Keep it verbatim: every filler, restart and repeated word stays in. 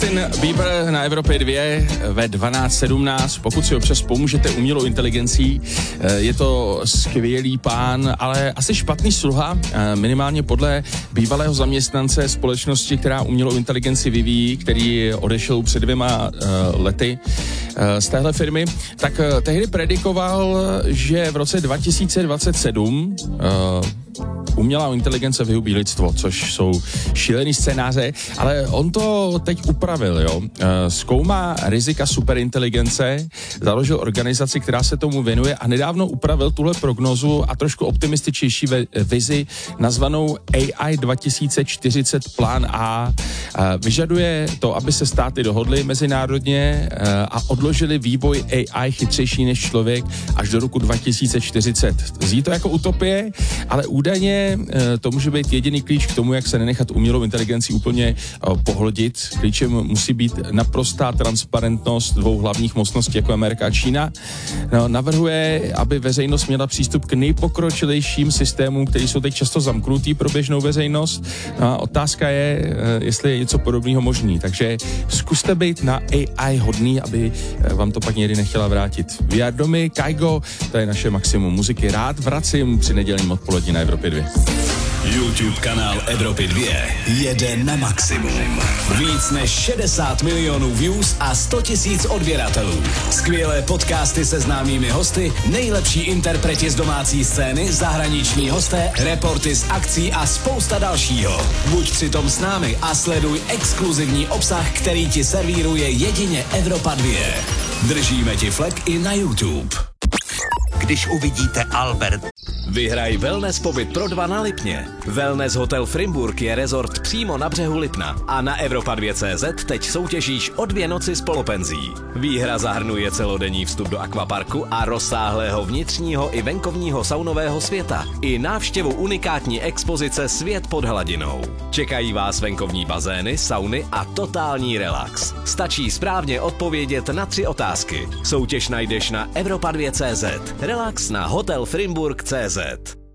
Justin Bieber na Evropě dvě ve dvanáct sedmnáct. Pokud si občas pomůžete umělou inteligencí, je to skvělý pán, ale asi špatný sluha, minimálně podle bývalého zaměstnance společnosti, která umělou inteligenci vyvíjí, který odešel před dvěma lety z téhle firmy, tak tehdy predikoval, že v roce dva tisíce dvacet sedm umělá inteligence vyhubí lidstvo, což jsou šílený scénáře, ale on to teď upravil, jo. Zkoumá rizika superinteligence, založil organizaci, která se tomu věnuje a nedávno upravil tuhle prognozu a trošku optimističnější vizi nazvanou A I dva tisíce čtyřicet plán A. Vyžaduje to, aby se státy dohodly mezinárodně a odložili vývoj A I chytřejší než člověk až do roku dva tisíce čtyřicet. Zní to jako utopie, ale údajně to může být jediný klíč k tomu, jak se nenechat umělou inteligencí úplně pohlodit. Klíčem musí být naprostá transparentnost dvou hlavních mocností, jako Amerika a Čína. No, navrhuje, aby veřejnost měla přístup k nejpokročilejším systémům, které jsou teď často zamknutý pro běžnou veřejnost. No a otázka je, jestli je něco podobného možný. Takže zkuste být na A I hodný, aby vám to pak někdy nechtěla vrátit. We are domy, Kaigo, to je naše maximum muziky. Rád vracím při nedělním odpolední na Evropě dvě. YouTube kanál Evropy dvě jede na maximum. Víc než šedesát milionů views a sto tisíc odběratelů. Skvělé podcasty se známými hosty, nejlepší interpreti z domácí scény, zahraniční hosté, reporty z akcí a spousta dalšího. Buď přitom s námi a sleduj exkluzivní obsah, který ti servíruje jedině Evropa dvě. Držíme ti flek i na YouTube. Když uvidíte Albert. Vyhraj wellness pobyt pro dva na Lipně. Wellness Hotel Frimburg je rezort přímo na břehu Lipna a na Evropa dvě tečka cé zet teď soutěžíš o dvě noci s polopenzí. Výhra zahrnuje celodenní vstup do akvaparku a rozsáhlého vnitřního i venkovního saunového světa i návštěvu unikátní expozice Svět pod hladinou. Čekají vás venkovní bazény, sauny a totální relax. Stačí správně odpovědět na tři otázky. Soutěž najdeš na Evropa dvě tečka cé zet. Relax na hotel frimburg tečka cé zet.